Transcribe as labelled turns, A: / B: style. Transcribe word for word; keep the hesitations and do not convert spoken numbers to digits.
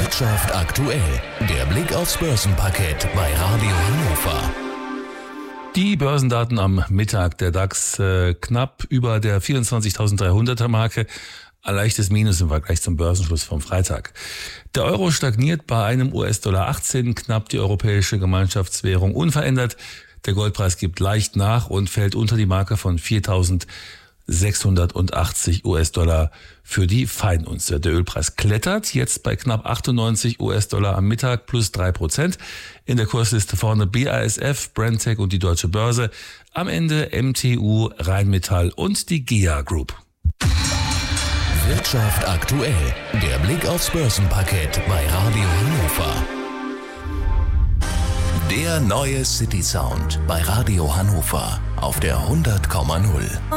A: Wirtschaft aktuell. Der Blick aufs Börsenparkett bei Radio Hannover.
B: Die Börsendaten am Mittag. Der DAX äh, knapp über der vierundzwanzigtausenddreihunderter Marke. Ein leichtes Minus im Vergleich zum Börsenschluss vom Freitag. Der Euro stagniert bei einem U S-Dollar achtzehn, knapp die europäische Gemeinschaftswährung unverändert. Der Goldpreis gibt leicht nach und fällt unter die Marke von viertausendsechshundertachtzig U S-Dollar für die Feinunze. Der Ölpreis klettert jetzt bei knapp achtundneunzig U S-Dollar am Mittag, plus drei Prozent. In der Kursliste vorne B A S F, Brentec und die Deutsche Börse. Am Ende M T U, Rheinmetall und die G E A Group.
A: Wirtschaft aktuell. Der Blick aufs Börsenparkett bei Radio Hannover. Der neue City Sound bei Radio Hannover auf der hundert Komma null.